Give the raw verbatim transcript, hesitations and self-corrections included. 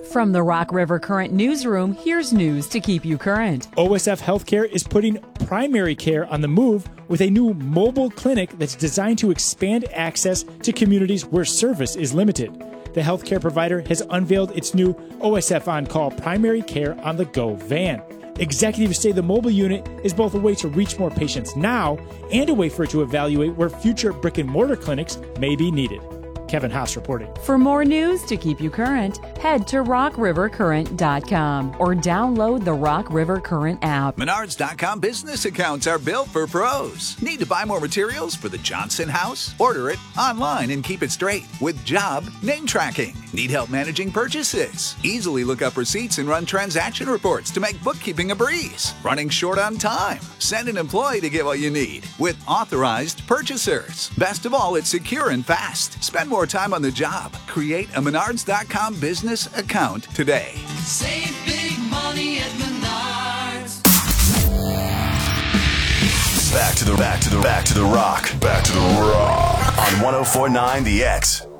From the Rock River Current Newsroom, here's news to keep you current. O S F Healthcare is putting primary care on the move with a new mobile clinic that's designed to expand access to communities where service is limited. The healthcare provider has unveiled its new O S F On Call Primary Care on the Go van. Executives say the mobile unit is both a way to reach more patients now and a way for it to evaluate where future brick and mortar clinics may be needed. Kevin Haas reporting. For more news to keep you current, head to rock river current dot com or download the Rock River Current app. Menards dot com business accounts are built for pros. Need to buy more materials for the Johnson house? Order it online and keep it straight with job name tracking. Need help managing purchases? Easily look up receipts and run transaction reports to make bookkeeping a breeze. Running short on time? Send an employee to get what you need with authorized purchasers. Best of all, it's secure and fast. Spend more time on the job. Create a Menards dot com business account today. Save big money at Menards. Back to the back to the back to the rock. Back to the rock on one oh four point nine The X.